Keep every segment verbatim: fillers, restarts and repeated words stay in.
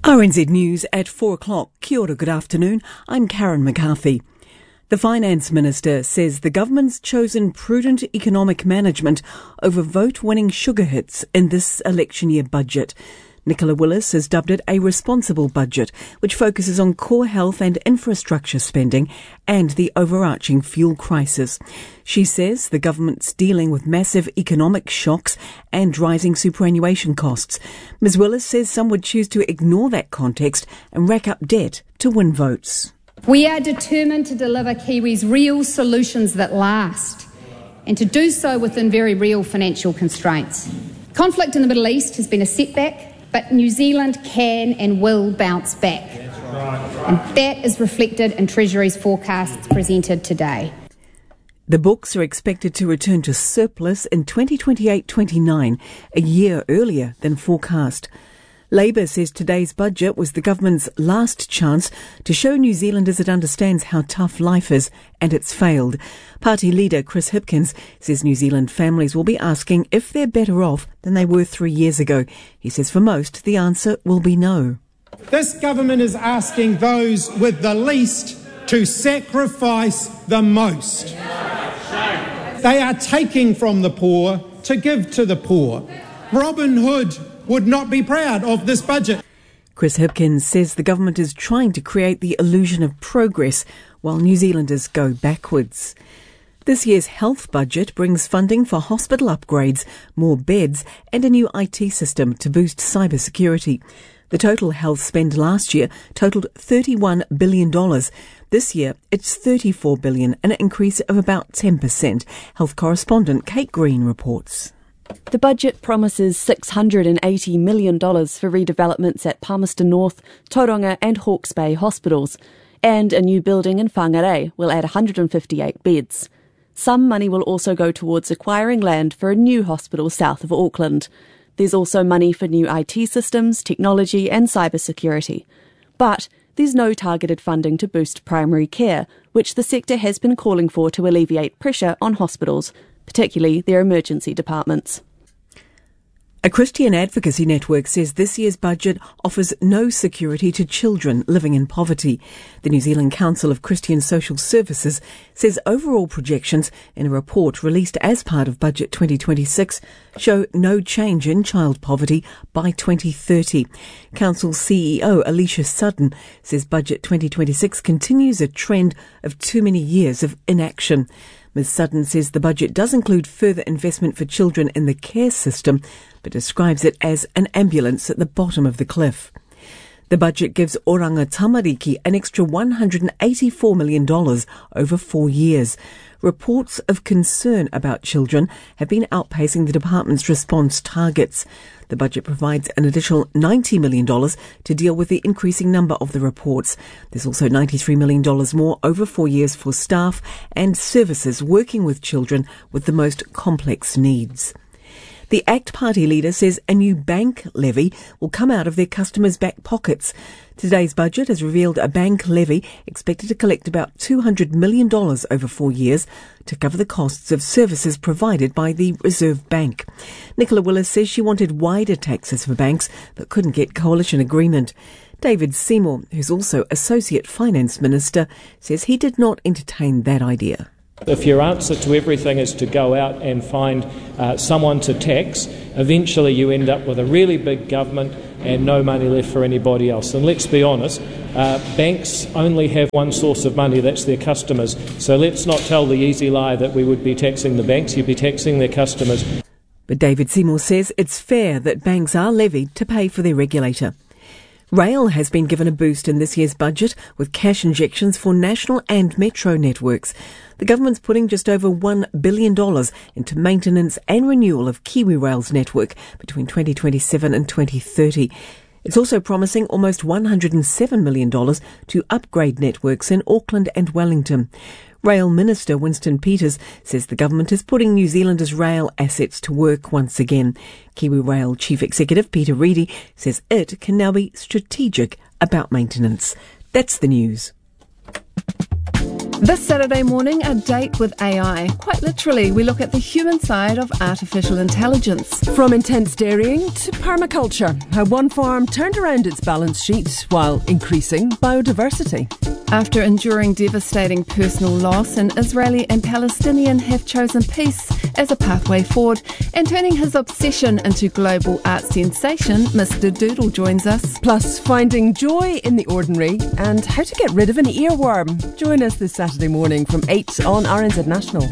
R N Z News at four o'clock. Kia ora, good afternoon. I'm Karen McCarthy. The Finance Minister says the government's chosen prudent economic management over vote-winning sugar hits in this election year budget. Nicola Willis has dubbed it a responsible budget, which focuses on core health and infrastructure spending and the overarching fuel crisis. She says the government's dealing with massive economic shocks and rising superannuation costs. Miz Willis says some would choose to ignore that context and rack up debt to win votes. We are determined to deliver Kiwis real solutions that last, and to do so within very real financial constraints. Conflict in the Middle East has been a setback, but New Zealand can and will bounce back. And that is reflected in Treasury's forecasts presented today. The books are expected to return to surplus in twenty twenty-eight twenty-nine, a year earlier than forecast. Labour says today's budget was the government's last chance to show New Zealanders it understands how tough life is, and it's failed. Party leader Chris Hipkins says New Zealand families will be asking if they're better off than they were three years ago. He says for most, the answer will be no. This government is asking those with the least to sacrifice the most. They are taking from the poor to give to the poor. Robin Hood would not be proud of this budget. Chris Hipkins says the government is trying to create the illusion of progress while New Zealanders go backwards. This year's health budget brings funding for hospital upgrades, more beds and a new I T system to boost cybersecurity. The total health spend last year totalled thirty-one billion dollars. This year it's thirty-four billion dollars, an increase of about ten percent. Health correspondent Kate Green reports. The budget promises six hundred eighty million dollars for redevelopments at Palmerston North, Tauranga and Hawke's Bay hospitals, and a new building in Whangarei will add one hundred fifty-eight beds. Some money will also go towards acquiring land for a new hospital south of Auckland. There's also money for new I T systems, technology and cybersecurity. But there's no targeted funding to boost primary care, which the sector has been calling for to alleviate pressure on hospitals, particularly their emergency departments. A Christian advocacy network says this year's budget offers no security to children living in poverty. The New Zealand Council of Christian Social Services says overall projections in a report released as part of Budget twenty twenty-six show no change in child poverty by twenty thirty. Council C E O Alicia Sutton says Budget twenty twenty-six continues a trend of too many years of inaction. Miz Sutton says the budget does include further investment for children in the care system, but describes it as an ambulance at the bottom of the cliff. The budget gives Oranga Tamariki an extra one hundred eighty-four million dollars over four years. Reports of concern about children have been outpacing the department's response targets. The budget provides an additional ninety million dollars to deal with the increasing number of the reports. There's also ninety-three million dollars more over four years for staff and services working with children with the most complex needs. The ACT Party leader says a new bank levy will come out of their customers' back pockets. Today's budget has revealed a bank levy expected to collect about two hundred million dollars over four years to cover the costs of services provided by the Reserve Bank. Nicola Willis says she wanted wider taxes for banks but couldn't get coalition agreement. David Seymour, who's also Associate Finance Minister, says he did not entertain that idea. If your answer to everything is to go out and find uh, someone to tax, eventually you end up with a really big government and no money left for anybody else. And let's be honest, uh, banks only have one source of money, that's their customers. So let's not tell the easy lie that we would be taxing the banks, you'd be taxing their customers. But David Seymour says it's fair that banks are levied to pay for their regulator. Rail has been given a boost in this year's budget with cash injections for national and metro networks. The government's putting just over one billion dollars into maintenance and renewal of KiwiRail's network between twenty twenty-seven and twenty thirty. It's also promising almost one hundred seven million dollars to upgrade networks in Auckland and Wellington. Rail Minister Winston Peters says the government is putting New Zealanders' rail assets to work once again. KiwiRail Chief Executive Peter Reedy says it can now be strategic about maintenance. That's the news. This Saturday morning, a date with A I. Quite literally, we look at the human side of artificial intelligence. From intense dairying to permaculture, how one farm turned around its balance sheet while increasing biodiversity. After enduring devastating personal loss, an Israeli and Palestinian have chosen peace as a pathway forward, and turning his obsession into global art sensation, Mister Doodle joins us. Plus, finding joy in the ordinary and how to get rid of an earworm. Join us this Saturday morning from eight on R N Z National.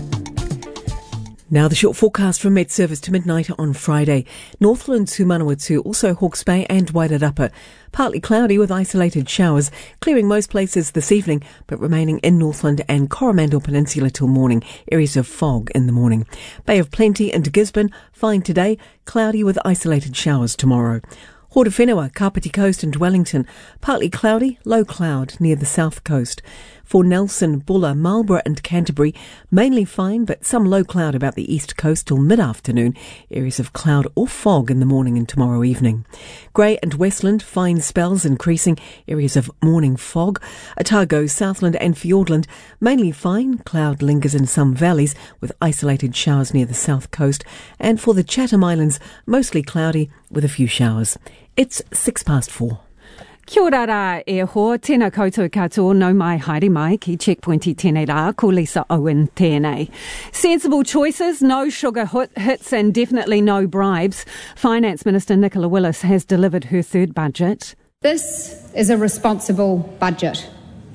Now the short forecast from Met Service to midnight on Friday. Northland to Manawatu, also Hawke's Bay and Wairarapa. Partly cloudy with isolated showers, clearing most places this evening, but remaining in Northland and Coromandel Peninsula till morning. Areas of fog in the morning. Bay of Plenty into Gisborne, fine today, cloudy with isolated showers tomorrow. Hortowhenua, Kapiti Coast and Wellington, partly cloudy, low cloud near the south coast. For Nelson, Bulla, Marlborough and Canterbury, mainly fine but some low cloud about the east coast till mid-afternoon. Areas of cloud or fog in the morning and tomorrow evening. Grey and Westland, fine spells increasing. Areas of morning fog. Otago, Southland and Fiordland, mainly fine. Cloud lingers in some valleys with isolated showers near the south coast. And for the Chatham Islands, mostly cloudy with a few showers. It's six past four. Kia ora rā e ho, tēnā koutou katoa, no mai haere mai ki Checkpoint i tēnei rā, ko Lisa Owen tēnei. Sensible choices, no sugar hits and definitely no bribes. Finance Minister Nicola Willis has delivered her third budget. This is a responsible budget.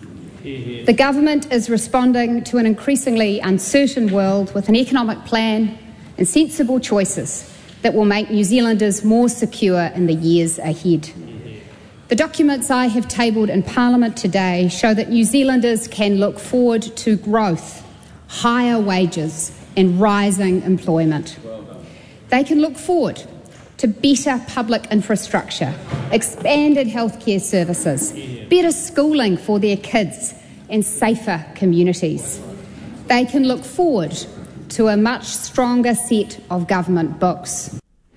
The government is responding to an increasingly uncertain world with an economic plan and sensible choices that will make New Zealanders more secure in the years ahead. The documents I have tabled in Parliament today show that New Zealanders can look forward to growth, higher wages and rising employment. They can look forward to better public infrastructure, expanded healthcare services, better schooling for their kids and safer communities. They can look forward to a much stronger set of government books.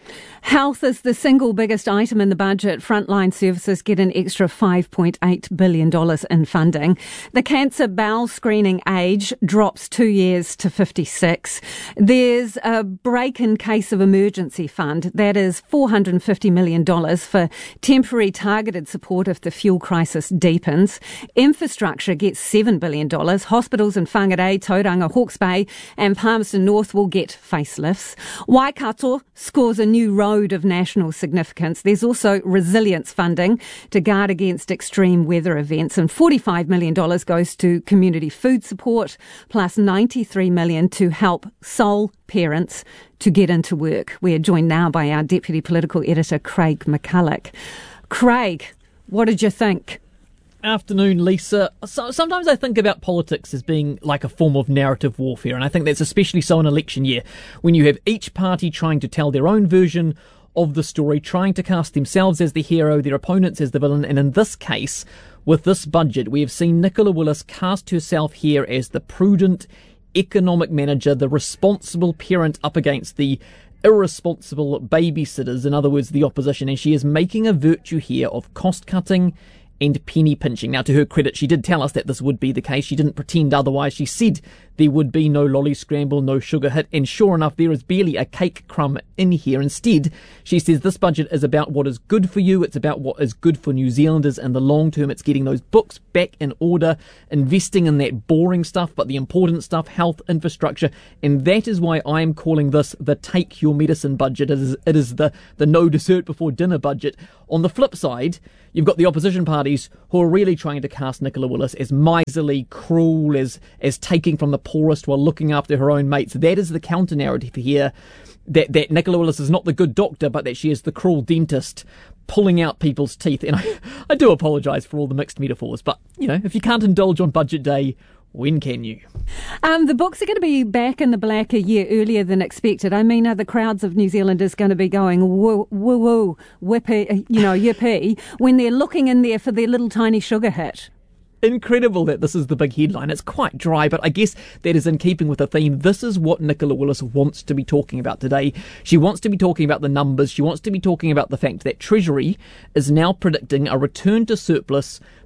Health is the single biggest item in the budget. Frontline services get an extra five point eight billion dollars in funding. The cancer bowel screening age drops two years to fifty-six. There's a break in case of emergency fund. That is four hundred fifty million dollars for temporary targeted support if the fuel crisis deepens. Infrastructure gets seven billion dollars. Hospitals in Whangarei, Tauranga, Hawke's Bay and Palmerston North will get facelifts. Waikato scores a new road of national significance. There's also resilience funding to guard against extreme weather events, and forty-five million dollars goes to community food support, plus ninety-three million dollars to help sole parents to get into work. We are joined now by our Deputy Political Editor, Craig McCulloch. Craig, what did you think? Afternoon, Lisa. So, sometimes I think about politics as being like a form of narrative warfare, and I think that's especially so in election year, when you have each party trying to tell their own version of the story, trying to cast themselves as the hero, their opponents as the villain, and in this case, with this budget, we have seen Nicola Willis cast herself here as the prudent economic manager, the responsible parent up against the irresponsible babysitters, in other words, the opposition, and she is making a virtue here of cost-cutting and penny pinching. Now, to her credit, she did tell us that this would be the case. She didn't pretend otherwise. She said there would be no lolly scramble, no sugar hit, and sure enough, there is barely a cake crumb in here. Instead, she says this budget is about what is good for you. It's about what is good for New Zealanders in the long term. It's getting those books back in order, investing in that boring stuff, but the important stuff, health, infrastructure, and that is why I am calling this the take your medicine budget. It is, it is the, the no dessert before dinner budget. On the flip side, you've got the opposition parties who are really trying to cast Nicola Willis as miserly, cruel, as as taking from the poorest while looking after her own mates. That is the counter-narrative here, that, that Nicola Willis is not the good doctor, but that she is the cruel dentist pulling out people's teeth. And I, I do apologise for all the mixed metaphors, but, you know, if you can't indulge on budget day, when can you? Um, the books are going to be back in the black a year earlier than expected. I mean, are the crowds of New Zealanders going to be going woo, woo, woo, whippy, you know, yippee, when they're looking in there for their little tiny sugar hit? Incredible that this is the big headline. It's quite dry, but I guess that is in keeping with the theme. This is what Nicola Willis wants to be talking about today. She wants to be talking about the numbers. She wants to be talking about the fact that Treasury is now predicting a return to surplus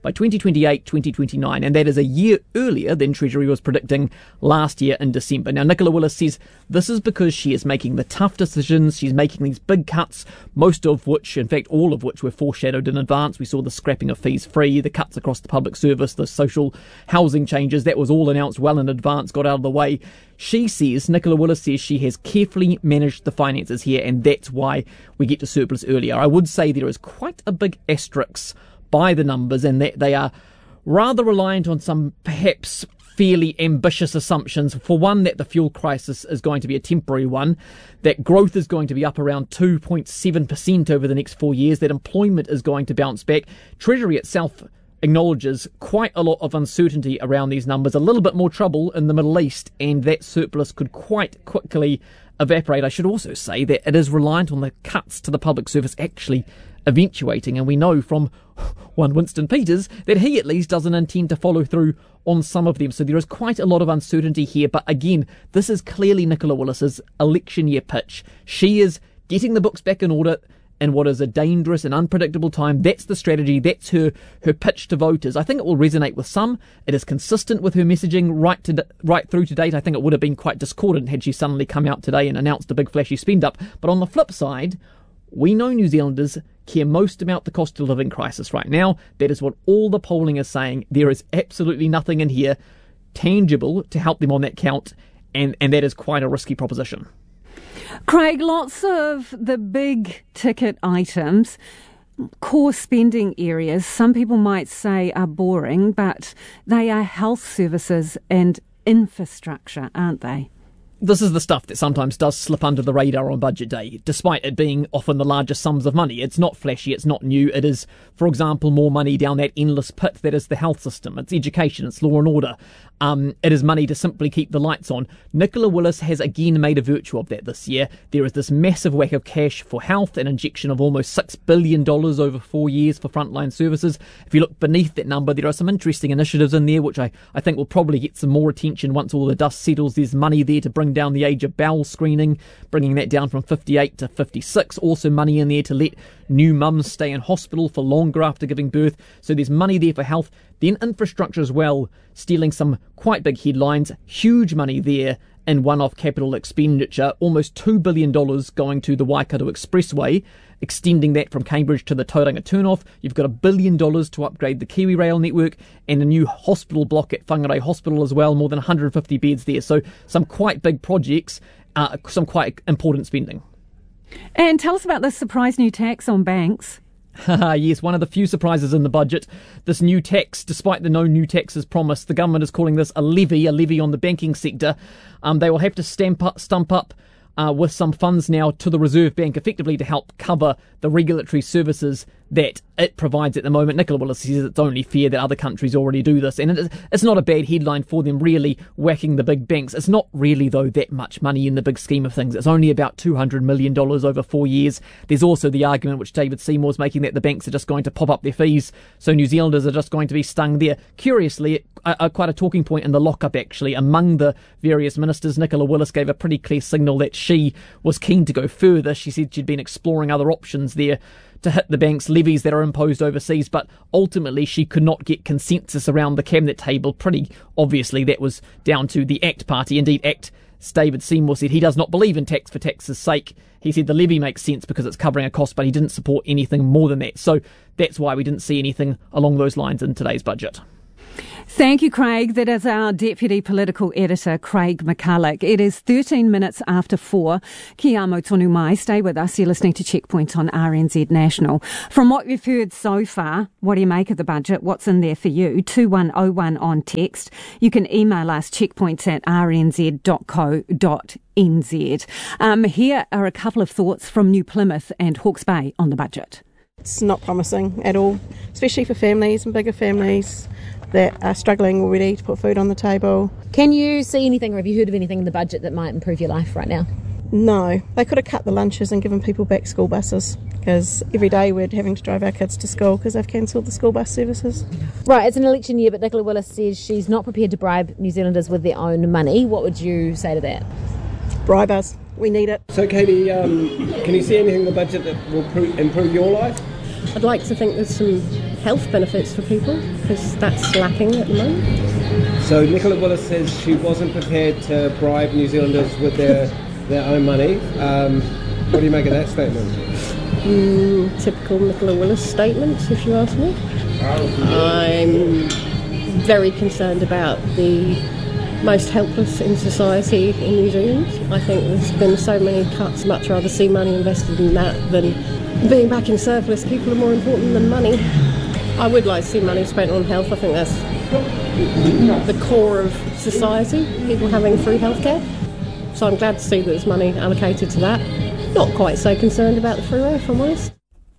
by twenty twenty-eight twenty twenty-nine, and that is a year earlier than Treasury was predicting last year in December. Now, Nicola Willis says this is because she is making the tough decisions. She's making these big cuts, most of which, in fact, all of which were foreshadowed in advance. We saw the scrapping of fees free, the cuts across the public service, the social housing changes. That was all announced well in advance, got out of the way. She says, Nicola Willis says she has carefully managed the finances here, and that's why we get to surplus earlier. I would say there is quite a big asterisk by the numbers, and that they are rather reliant on some perhaps fairly ambitious assumptions. For one, that the fuel crisis is going to be a temporary one, that growth is going to be up around two point seven percent over the next four years, that employment is going to bounce back. Treasury itself acknowledges quite a lot of uncertainty around these numbers, a little bit more trouble in the Middle East, and that surplus could quite quickly evaporate. I should also say that it is reliant on the cuts to the public service actually eventuating, and we know from one Winston Peters that he at least doesn't intend to follow through on some of them. So there is quite a lot of uncertainty here, but again, this is clearly Nicola Willis's election year pitch. She is getting the books back in order in what is a dangerous and unpredictable time. That's the strategy. That's her, her pitch to voters. I think it will resonate with some. It is consistent with her messaging right to right through to date. I think it would have been quite discordant had she suddenly come out today and announced a big flashy spend up. But on the flip side, we know New Zealanders care most about the cost of living crisis right now. That is what all the polling is saying. There is absolutely nothing in here tangible to help them on that count, and, and that is quite a risky proposition. Craig, lots of the big ticket items, core spending areas, some people might say are boring, but they are health services and infrastructure, aren't they? This is the stuff that sometimes does slip under the radar on budget day, despite it being often the largest sums of money. It's not flashy, it's not new. It is, for example, more money down that endless pit that is the health system. It's education, it's law and order. Um, it is money to simply keep the lights on. Nicola Willis has again made a virtue of that this year. There is this massive whack of cash for health, an injection of almost six billion dollars over four years for frontline services. If you look beneath that number, there are some interesting initiatives in there, which I, I think will probably get some more attention once all the dust settles. There's money there to bring down the age of bowel screening, bringing that down from fifty-eight to fifty-six. Also money in there to let new mums stay in hospital for longer after giving birth. So there's money there for health. Then infrastructure as well, stealing some quite big headlines. Huge money there in one-off capital expenditure, almost two billion dollars going to the Waikato Expressway, extending that from Cambridge to the Tauranga turnoff. You've got a billion dollars to upgrade the Kiwi Rail network, and a new hospital block at Whangarei Hospital as well, more than one hundred fifty beds there. So some quite big projects, uh, some quite important spending. And tell us about this surprise new tax on banks. Yes, one of the few surprises in the budget. This new tax, despite the no new taxes promised, the government is calling this a levy, a levy on the banking sector. Um, they will have to stamp up, stump up uh, with some funds now to the Reserve Bank, effectively to help cover the regulatory services that it provides at the moment. Nicola Willis says it's only fair that other countries already do this, and it, it's not a bad headline for them, really, whacking the big banks. It's not really, though, that much money in the big scheme of things. It's only about two hundred million dollars over four years. There's also the argument, which David Seymour's making, that the banks are just going to pop up their fees, so New Zealanders are just going to be stung there. Curiously, a, a, quite a talking point in the lockup, actually, among the various ministers. Nicola Willis gave a pretty clear signal that she was keen to go further. She said she'd been exploring other options there to hit the bank's levies that are imposed overseas, but ultimately she could not get consensus around the cabinet table. Pretty obviously that was down to the ACT party. Indeed, ACT David Seymour said he does not believe in tax for tax's sake. He said the levy makes sense because it's covering a cost, but he didn't support anything more than that. So that's why we didn't see anything along those lines in today's budget. Thank you, Craig. That is our Deputy Political Editor, Craig McCulloch. It is thirteen minutes after four. Ki amo tonu mai. Stay with us. You're listening to Checkpoint on R N Z National. From what you've heard so far, what do you make of the budget? What's in there for you? two one oh one on text. You can email us checkpoints at r n z dot co dot n z. Um, here are a couple of thoughts from New Plymouth and Hawke's Bay on the budget. It's not promising at all, especially for families and bigger families that are struggling already to put food on the table. Can you see anything, or have you heard of anything in the budget that might improve your life right now? No. They could have cut the lunches and given people back school buses, because every day we're having to drive our kids to school because they've cancelled the school bus services. Right, it's an election year, but Nicola Willis says she's not prepared to bribe New Zealanders with their own money. What would you say to that? Bribe us. We need it. So, Katie, um, can you see anything in the budget that will pro- improve your life? I'd like to think there's some health benefits for people, because that's lacking at the moment. So Nicola Willis says she wasn't prepared to bribe New Zealanders with their, their own money. Um, what do you make of that statement? Mm, typical Nicola Willis statement, if you ask me. I'm very concerned about the most helpless in society in New Zealand. I think there's been so many cuts. Much rather see money invested in that than being back in surplus. People are more important than money. I would like to see money spent on health. I think that's the core of society, people having free healthcare. So I'm glad to see that there's money allocated to that. Not quite so concerned about the freeway, if I'm honest.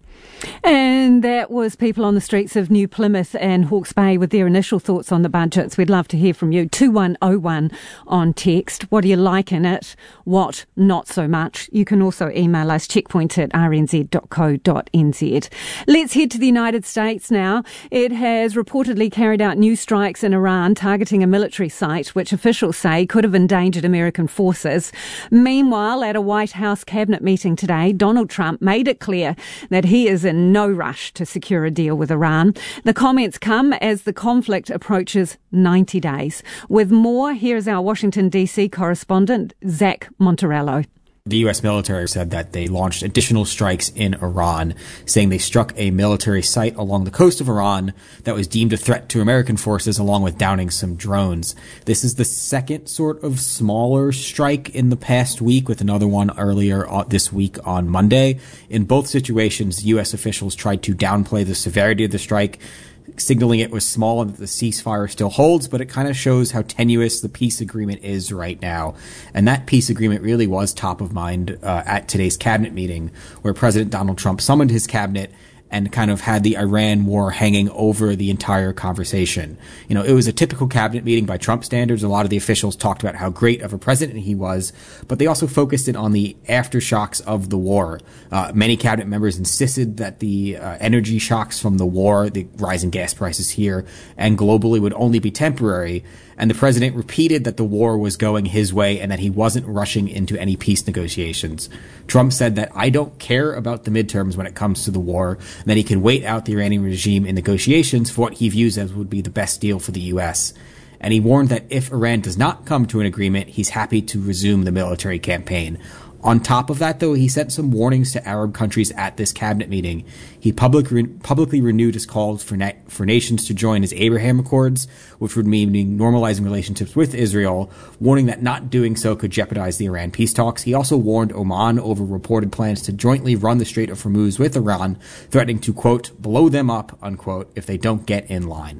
And that was people on the streets of New Plymouth and Hawke's Bay with their initial thoughts on the budgets. We'd love to hear from you. two one oh one on text. What do you like in it? What not so much? You can also email us checkpoint at r n z dot co dot n z. Let's head to the United States now. It has reportedly carried out new strikes in Iran targeting a military site which officials say could have endangered American forces. Meanwhile, at a White House cabinet meeting today, Donald Trump made it clear that he is in no rush to secure a deal with Iran. The comments come as the conflict approaches ninety days. With more, here's our Washington D C correspondent, Zach Monterello. The U S military said that they launched additional strikes in Iran, saying they struck a military site along the coast of Iran that was deemed a threat to American forces, along with downing some drones. This is the second sort of smaller strike in the past week, with another one earlier this week on Monday. In both situations, U S officials tried to downplay the severity of the strike, signaling it was small and that the ceasefire still holds, but it kind of shows how tenuous the peace agreement is right now. And that peace agreement really was top of mind uh, at today's cabinet meeting, where President Donald Trump summoned his cabinet and kind of had the Iran war hanging over the entire conversation. You know, it was a typical cabinet meeting by Trump standards. A lot of the officials talked about how great of a president he was, but they also focused in on the aftershocks of the war. Uh, many cabinet members insisted that the uh, energy shocks from the war, the rising gas prices here and globally, would only be temporary. And the president repeated that the war was going his way and that he wasn't rushing into any peace negotiations. Trump said that I don't care about the midterms when it comes to the war, and that he can wait out the Iranian regime in negotiations for what he views as would be the best deal for the U S. And he warned that if Iran does not come to an agreement, he's happy to resume the military campaign. On top of that, though, he sent some warnings to Arab countries at this cabinet meeting. He public re- publicly renewed his calls for, na- for nations to join his Abraham Accords, which would mean normalizing relationships with Israel, warning that not doing so could jeopardize the Iran peace talks. He also warned Oman over reported plans to jointly run the Strait of Hormuz with Iran, threatening to, quote, blow them up, unquote, if they don't get in line.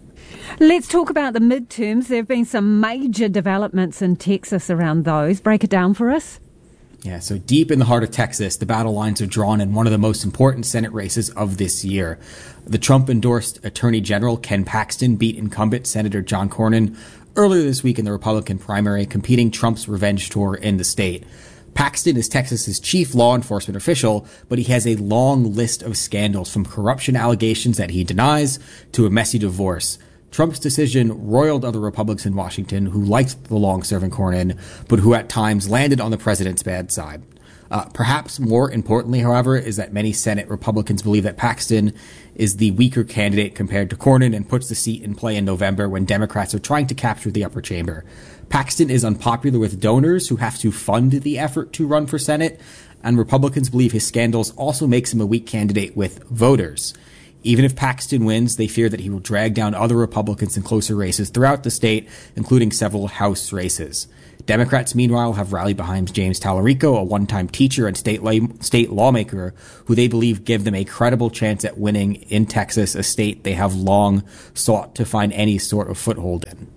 Let's talk about the midterms. There have been some major developments in Texas around those. Break it down for us. Yeah, so deep in the heart of Texas, the battle lines are drawn in one of the most important Senate races of this year. The Trump-endorsed Attorney General Ken Paxton beat incumbent Senator John Cornyn earlier this week in the Republican primary, competing Trump's revenge tour in the state. Paxton is Texas's chief law enforcement official, but he has a long list of scandals, from corruption allegations that he denies to a messy divorce. Trump's decision roiled other Republicans in Washington who liked the long-serving Cornyn, but who at times landed on the president's bad side. Uh, perhaps more importantly, however, is that many Senate Republicans believe that Paxton is the weaker candidate compared to Cornyn and puts the seat in play in November when Democrats are trying to capture the upper chamber. Paxton is unpopular with donors who have to fund the effort to run for Senate, and Republicans believe his scandals also makes him a weak candidate with voters. Even if Paxton wins, they fear that he will drag down other Republicans in closer races throughout the state, including several House races. Democrats, meanwhile, have rallied behind James Tallarico, a one-time teacher and state la- state lawmaker, who they believe give them a credible chance at winning in Texas, a state they have long sought to find any sort of foothold in.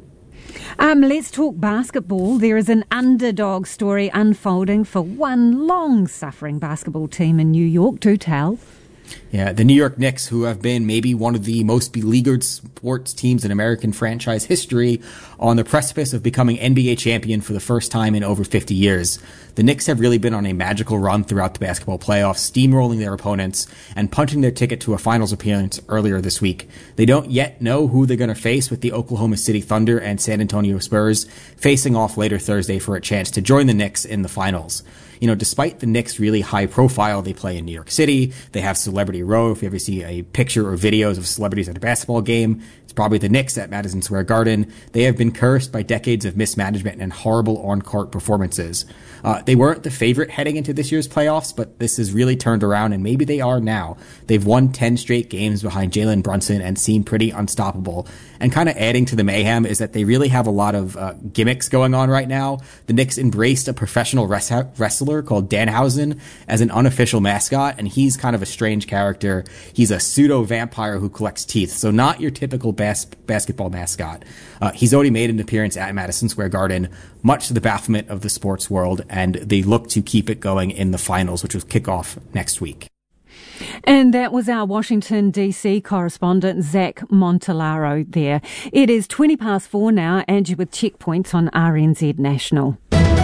Um, let's talk basketball. There is an underdog story unfolding for one long-suffering basketball team in New York. Do tell. Yeah, the New York Knicks, who have been maybe one of the most beleaguered sports teams in American franchise history, are on the precipice of becoming N B A champion for the first time in over fifty years. The Knicks have really been on a magical run throughout the basketball playoffs, steamrolling their opponents and punching their ticket to a finals appearance earlier this week. They don't yet know who they're going to face, with the Oklahoma City Thunder and San Antonio Spurs facing off later Thursday for a chance to join the Knicks in the finals. You know, despite the Knicks' really high profile, they play in New York City, they have celebrity row. If you ever see a picture or videos of celebrities at a basketball game, it's probably the Knicks at Madison Square Garden. They have been cursed by decades of mismanagement and horrible on-court performances. Uh, they weren't the favorite heading into this year's playoffs, but this has really turned around, and maybe they are now. They've won ten straight games behind Jalen Brunson and seem pretty unstoppable. And kind of adding to the mayhem is that they really have a lot of uh, gimmicks going on right now. The Knicks embraced a professional res- wrestler called Danhausen as an unofficial mascot, and he's kind of a strange character. He's a pseudo-vampire who collects teeth, so not your typical bas- basketball mascot. Uh, he's already made an appearance at Madison Square Garden, much to the bafflement of the sports world, and they look to keep it going in the finals, which will kick off next week. And that was our Washington D C correspondent, Zach Montalaro there. It is twenty past four now, and you're with Checkpoints on R N Z National.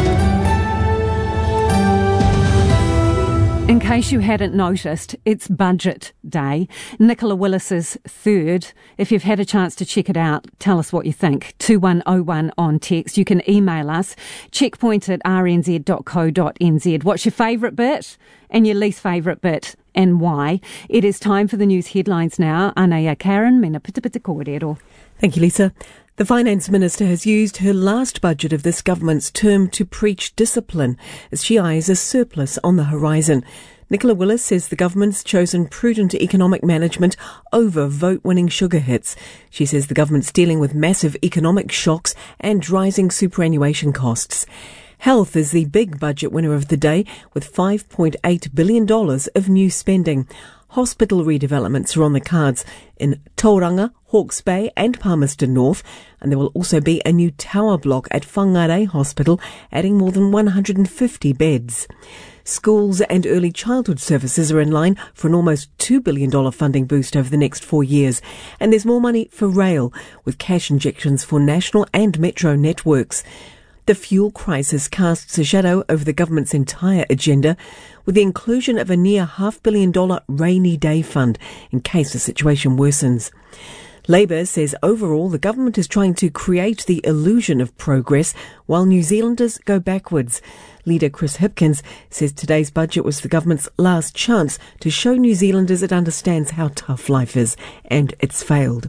In case you hadn't noticed, it's budget day. Nicola Willis's third. If you've had a chance to check it out, tell us what you think. two one oh one on text. You can email us, checkpoint at r n z dot co dot n z. What's your favourite bit and your least favourite bit, and why? It is time for the news headlines now. Anaya Karen, mena pita pita kōrero. Thank you, Lisa. The Finance Minister has used her last budget of this government's term to preach discipline as she eyes a surplus on the horizon. Nicola Willis says the government's chosen prudent economic management over vote-winning sugar hits. She says the government's dealing with massive economic shocks and rising superannuation costs. Health is the big budget winner of the day, with five point eight billion dollars of new spending. Hospital redevelopments are on the cards in Tauranga, Hawke's Bay and Palmerston North, and there will also be a new tower block at Whangarei Hospital, adding more than one hundred fifty beds. Schools and early childhood services are in line for an almost two billion dollars funding boost over the next four years. And there's more money for rail, with cash injections for national and metro networks. The fuel crisis casts a shadow over the government's entire agenda, with the inclusion of a near half billion dollar rainy day fund in case the situation worsens. Labour says overall the government is trying to create the illusion of progress while New Zealanders go backwards. Leader Chris Hipkins says today's budget was the government's last chance to show New Zealanders it understands how tough life is, and it's failed.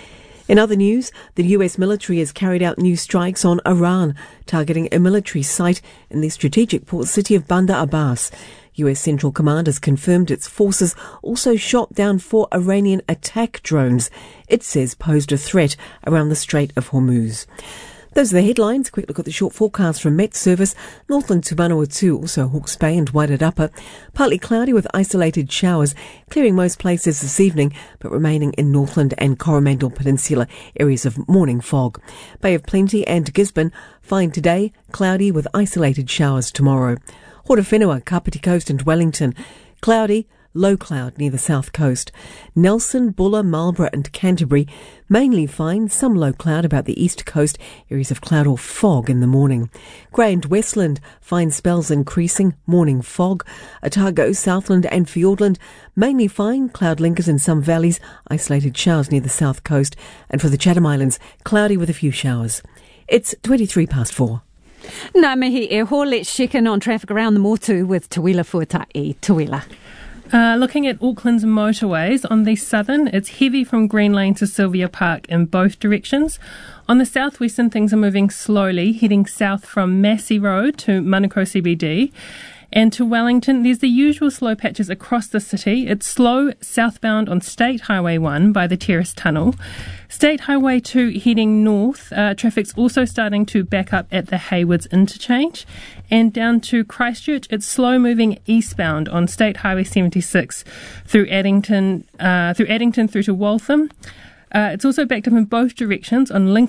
In other news, the U S military has carried out new strikes on Iran, targeting a military site in the strategic port city of Bandar Abbas. U S Central Command has confirmed its forces also shot down four Iranian attack drones it says posed a threat around the Strait of Hormuz. Those are the headlines. Quick look at the short forecast from Met Service. Northland to Manawatu, also Hawke's Bay and Wairarapa. Partly cloudy with isolated showers, clearing most places this evening, but remaining in Northland and Coromandel Peninsula areas of morning fog. Bay of Plenty and Gisborne, fine today, cloudy with isolated showers tomorrow. Horowhenua, Kapiti Coast and Wellington, cloudy, low cloud near the south coast. Nelson, Buller, Marlborough and Canterbury, mainly fine, some low cloud about the east coast, areas of cloud or fog in the morning. Grey and Westland, fine spells increasing, morning fog. Otago, Southland and Fiordland, mainly fine, cloud linkers in some valleys, isolated showers near the south coast. And for the Chatham Islands, cloudy with a few showers. It's twenty-three past four. Ngā mihi e ho, let's check in on traffic around the Motu with Tawila Fuatai. Tawila. Uh, looking at Auckland's motorways, on the southern, it's heavy from Green Lane to Sylvia Park in both directions. On the southwestern, things are moving slowly, heading south from Massey Road to Manukau C B D. And to Wellington, there's the usual slow patches across the city. It's slow southbound on State Highway one by the Terrace Tunnel. State Highway two heading north, uh, traffic's also starting to back up at the Haywoods interchange. And down to Christchurch, it's slow moving eastbound on State Highway seventy-six through Addington, uh, through Addington through to Waltham. Uh, it's also backed up in both directions on Lincoln